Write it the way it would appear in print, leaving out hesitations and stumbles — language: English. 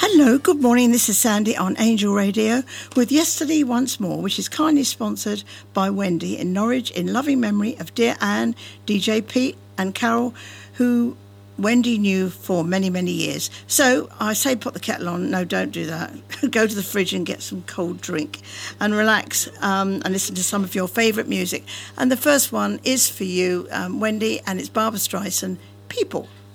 Hello, good morning. This is Sandy on Angel Radio with Yesterday Once More, which is kindly sponsored by Wendy in Norwich in loving memory of dear Anne, DJ Pete and Carol, who Wendy knew for many, many years. So I say put the kettle on. No, don't do that. Go to the fridge and get some cold drink and relax and listen to some of your favourite music. And the first one is for you, Wendy, and it's Barbra Streisand, People.